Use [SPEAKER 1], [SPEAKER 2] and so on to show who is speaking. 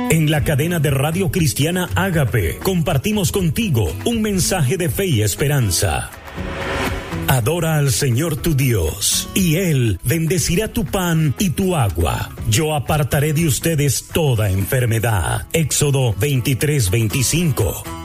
[SPEAKER 1] En la cadena de Radio Cristiana Ágape compartimos contigo un mensaje de fe y esperanza. Adora al Señor tu Dios, y Él bendecirá tu pan y tu agua. Yo apartaré de ustedes toda enfermedad. Éxodo 23:25.